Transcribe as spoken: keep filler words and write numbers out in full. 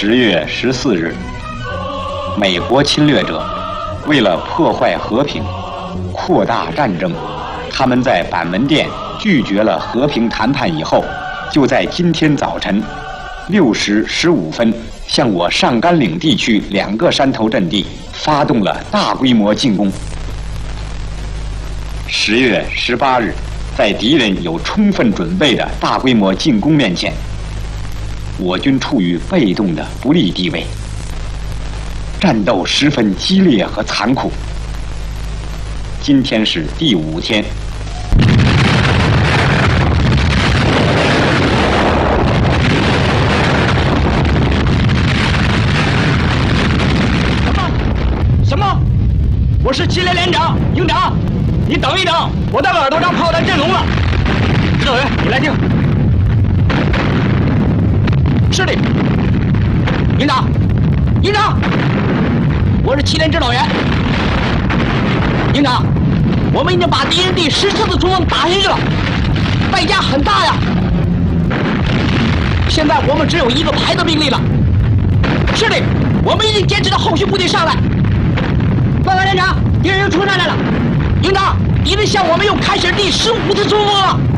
十月十四日，美国侵略者为了破坏和平、扩大战争，他们在板门店拒绝了和平谈判以后，就在今天早晨六时十五分，向我上甘岭地区两个山头阵地发动了大规模进攻。十月十八日，在敌人有充分准备的大规模进攻面前，我军处于被动的不利地位，战斗十分激烈和残酷。今天是第五天。 什么？我是七连连长营长，你等一等，我的耳朵上炮弹震聋了。指导员，你来听。是的，营长，营长，我是七连指导员。营长，我们已经把敌人第十四次冲锋打下去了，代价很大呀。现在我们只有一个排的兵力了。是的，我们已经坚持着后续部队上来。报告连长，敌人又冲上来了。营长，敌人向我们又开始第十五次冲锋了。